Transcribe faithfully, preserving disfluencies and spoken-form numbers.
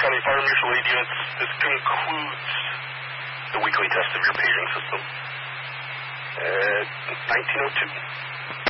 County Fire Mutual Aid units, this concludes the weekly test of your paging system at nineteen oh two.